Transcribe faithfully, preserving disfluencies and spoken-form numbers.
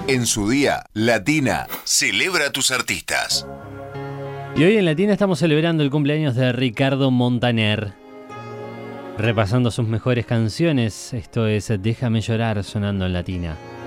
En su día, Latina celebra a tus artistas. Y hoy en Latina estamos celebrando el cumpleaños de Ricardo Montaner. Repasando sus mejores canciones, esto es Déjame llorar sonando en Latina.